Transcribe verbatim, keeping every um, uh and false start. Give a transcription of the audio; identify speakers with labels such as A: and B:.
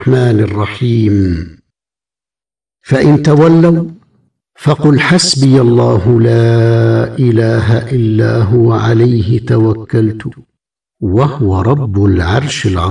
A: الرحمن الرحيم. فإن تولوا فقل حسبي الله لا إله إلا هو عليه توكلت وهو رب العرش العظيم.